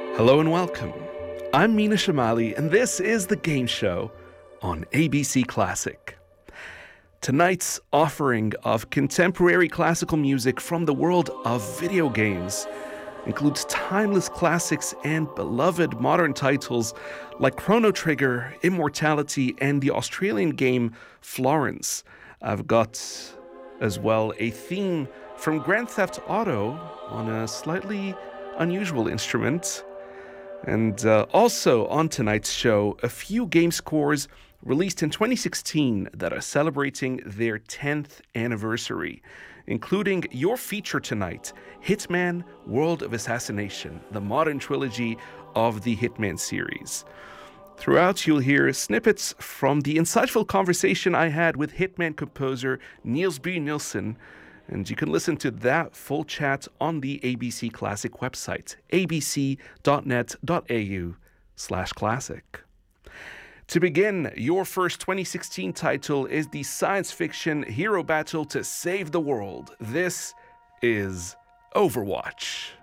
Hello and welcome. I'm Mina Shamali, and this is The Game Show on ABC Classic. Tonight's offering of contemporary classical music from the world of video games includes timeless classics and beloved modern titles like Chrono Trigger, Immortality, and the Australian game Florence. I've got as well a theme from Grand Theft Auto on a slightly unusual instrument. And also on tonight's show, a few game scores released in 2016 that are celebrating their 10th anniversary, including your feature tonight, Hitman: World of Assassination, the modern trilogy of the Hitman series. Throughout, you'll hear snippets from the insightful conversation I had with Hitman composer Niels B. Nielsen, and you can listen to that full chat on the ABC Classic website, abc.net.au/classic. To begin, your first 2016 title is the science fiction hero battle to save the world. This is Overwatch.